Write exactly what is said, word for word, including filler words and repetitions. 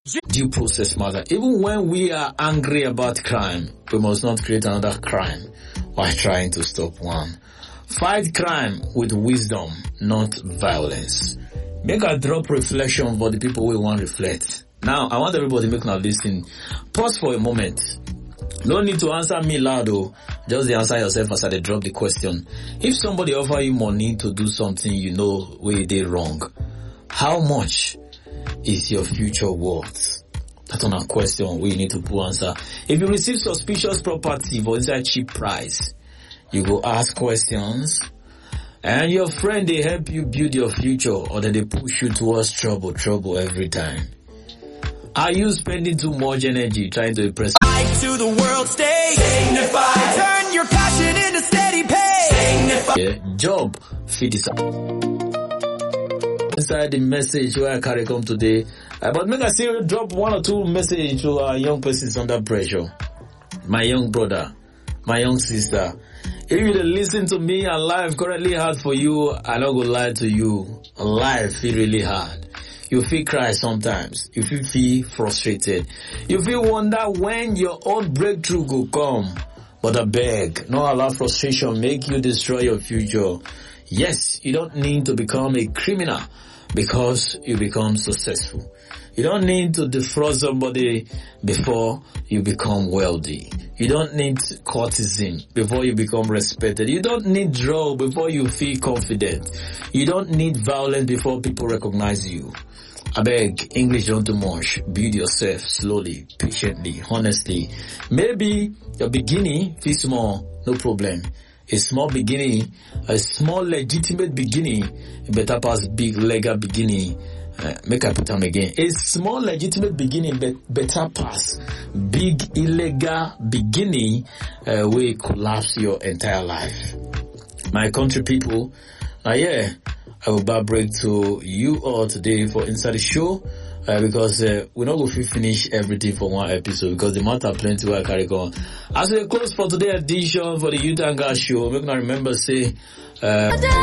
Due process matter. Even when we are angry about crime, we must not create another crime while trying to stop one. Fight crime with wisdom, not violence. Make a drop reflection for the people we want to reflect. Now, I want everybody to make now listen. Pause for a moment. No need to answer me loud though. Just answer yourself as I drop the question. If somebody offer you money to do something you know where they wrong, how much is your future worth? That's on a question we need to put answer. If you receive suspicious property for inside cheap price, you go ask questions, and your friend they help you build your future, or then they push you towards trouble, trouble every time. Are you spending too much energy trying to impress? To the world stage, signify. Turn your passion into steady pay. Signify. Yeah, job feed this up. Inside the message where I carry come today, uh, but make I still drop one or two message to our young persons under pressure. My young brother, my young sister. If you listen to me and life currently hard for you, I not gonna lie to you. Life feel really hard. You feel cry sometimes. You feel feel frustrated. You feel wonder when your own breakthrough will come. But I beg, not allow frustration make you destroy your future. Yes, you don't need to become a criminal because you become successful. You don't need to defraud somebody before you become wealthy. You don't need courtesan before you become respected. You don't need drug before you feel confident. You don't need violence before people recognize you. I beg, English don't do much. Build yourself slowly, patiently, honestly. Maybe your beginning feels small, no problem. A small beginning, a small legitimate beginning, better pass big legal beginning. Uh, make I put them again. A small legitimate beginning be- better pass big illegal beginning uh, will collapse your entire life. My country people, uh, yeah, I will back break to you all today for Inside the Show uh, because uh, we're not going to finish everything for one episode because the matter plenty where I carry on. As we close for today's edition for the Youth and Gas Show, make me remember say. Uh,